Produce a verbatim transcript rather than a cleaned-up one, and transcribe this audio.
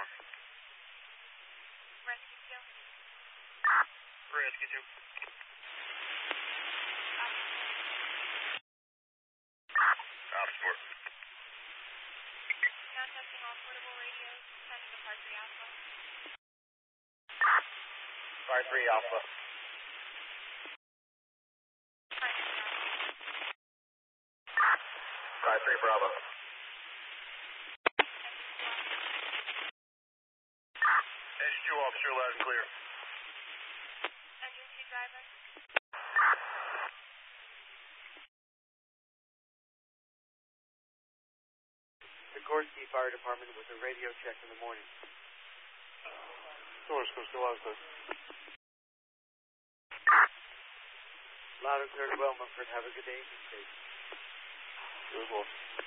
Rescue two. Rescue two. Oxford. Now testing all portable radios, sending to Part three Alpha. Part three Alpha. Part three Bravo. Edge two officer, loud and clear. Engine two driver. Sikorsky Fire Department with a radio check in the morning. Source, go still out, sir. Loud and clear to well, Mumford. Have a good day and be safe. You as well.